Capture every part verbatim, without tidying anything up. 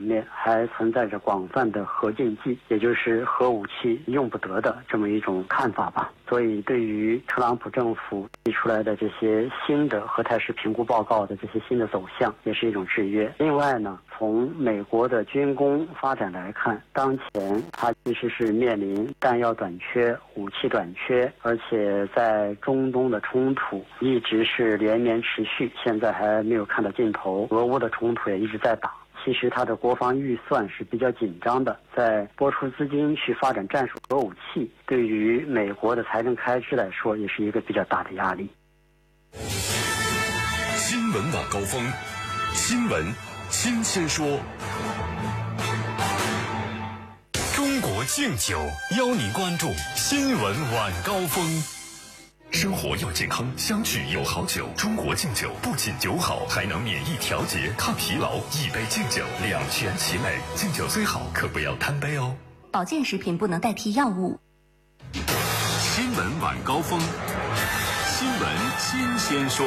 面还存在着广泛的核禁忌，也就是核武器用不得的这么一种看法吧。所以对于特朗普政府提出来的这些新的核态势评估报告的这些新的走向，也是一种制约。另外呢，从美国的军工发展来看，当前它其实是面临弹药短缺、武器短缺，而且在中东的冲突一直是连绵持续，现在还没有看到尽头。俄乌的冲突也一直在打。其实它的国防预算是比较紧张的，在拨出资金去发展战术核武器，对于美国的财政开支来说，也是一个比较大的压力。 新闻晚高峰，新闻新鲜说。中国敬酒邀您关注新闻晚高峰。生活要健康，相聚有好酒。中国敬酒不仅酒好，还能免疫调节、抗疲劳。一杯敬酒，两全其美。敬酒虽好，可不要贪杯哦。 保健食品不能代替药物。 新闻晚高峰，新闻新鲜说。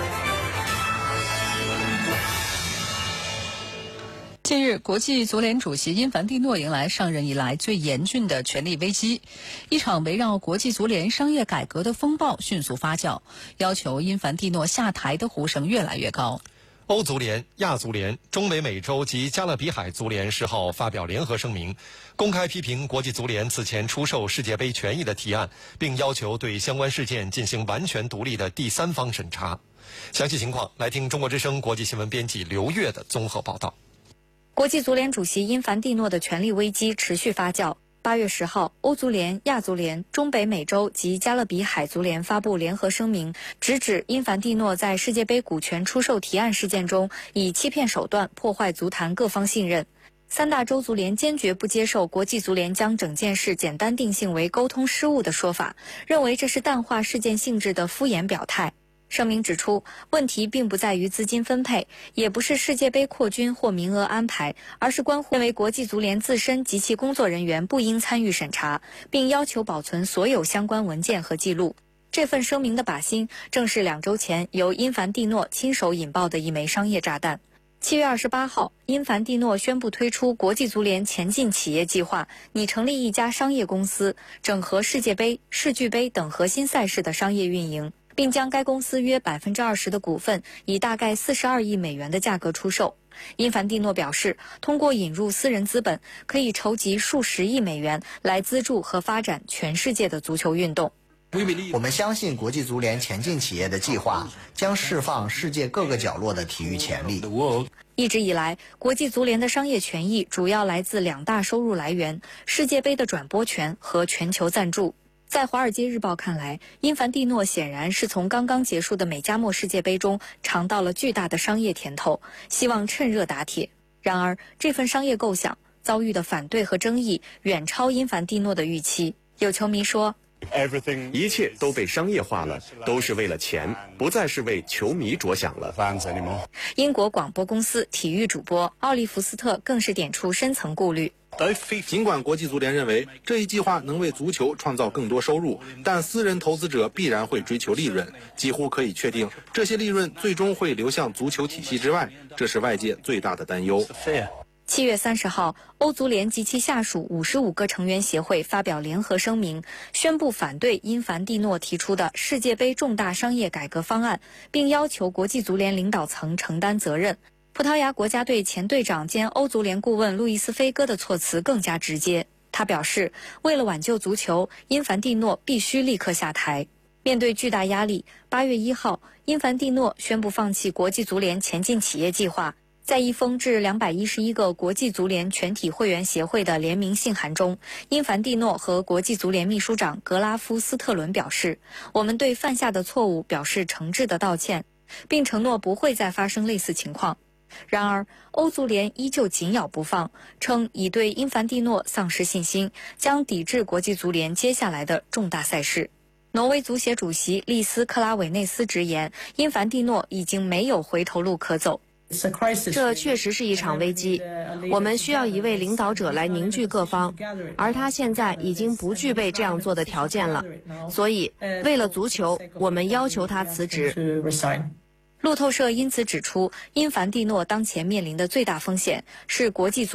近日，国际足联主席因凡蒂诺迎来上任以来最严峻的权力危机，一场围绕国际足联商业改革的风暴迅速发酵，要求因凡蒂诺下台的呼声越来越高。 欧足联、亚足联、中美美洲及加勒比海足联十号发表联合声明，公开批评国际足联此前出售世界杯权益的提案，并要求对相关事件进行完全独立的第三方审查。详细情况，来听中国之声国际新闻编辑刘越的综合报道。 国际足联主席因凡蒂诺的权力危机持续发酵。八月十号，欧足联、亚足联、中北美洲及加勒比海足联发布联合声明，直指因凡蒂诺在世界杯股权出售提案事件中以欺骗手段破坏足坛各方信任。三大洲足联坚决不接受国际足联将整件事简单定性为沟通失误的说法，认为这是淡化事件性质的敷衍表态。声明指出，问题并不在于资金分配，也不是世界杯扩军或名额安排，而是关乎认为国际足联自身及其工作人员不应参与审查，并要求保存所有相关文件和记录。这份声明的靶心正是两周前由因凡蒂诺亲手引爆的一枚商业炸弹。七月二十八号，因凡蒂诺宣布推出国际足联前进企业计划，拟成立一家商业公司，整合世界杯、世俱杯等核心赛事的商业运营，并将该公司约百分之二十的股份以大概四十二亿美元的价格出售。因凡蒂诺表示，通过引入私人资本，可以筹集数十亿美元来资助和发展全世界的足球运动。 我们相信国际足联前进企业的计划将释放世界各个角落的体育潜力。 一直以来，国际足联的商业权益主要来自两大收入来源：世界杯的转播权和全球赞助。在《华尔街日报》看来，因凡蒂诺显然是从刚刚结束的美加墨世界杯中尝到了巨大的商业甜头，希望趁热打铁。然而，这份商业构想遭遇的反对和争议远超因凡蒂诺的预期。有球迷说， 一切都被商业化了，都是为了钱，不再是为球迷着想了。 英国广播公司体育主播奥利弗斯特更是点出深层顾虑。 尽管国际足联认为这一计划能为足球创造更多收入，但私人投资者必然会追求利润，几乎可以确定这些利润最终会流向足球体系之外，这是外界最大的担忧。 七月三十号，欧足联及其下属五十五个成员协会发表联合声明，宣布反对因凡蒂诺提出的世界杯重大商业改革方案，并要求国际足联领导层承担责任。葡萄牙国家队前队长兼欧足联顾问路易斯·菲戈的措辞更加直接，他表示，为了挽救足球，因凡蒂诺必须立刻下台。面对巨大压力，八月一号，因凡蒂诺宣布放弃国际足联前进企业计划。在一封致两百一十一个国际足联全体会员协会的联名信函中，因凡蒂诺和国际足联秘书长格拉夫斯特伦表示，我们对犯下的错误表示诚挚的道歉，并承诺不会再发生类似情况。然而，欧足联依旧紧咬不放，称已对因凡蒂诺丧失信心，将抵制国际足联接下来的重大赛事。挪威足协主席利斯·克拉韦内斯直言，因凡蒂诺已经没有回头路可走。 这确实是一场危机，我们需要一位领导者来凝聚各方，而他现在已经不具备这样做的条件了。所以，为了足球，我们要求他辞职。 路透社因此指出，因凡蒂诺当前面临的最大风险是国际足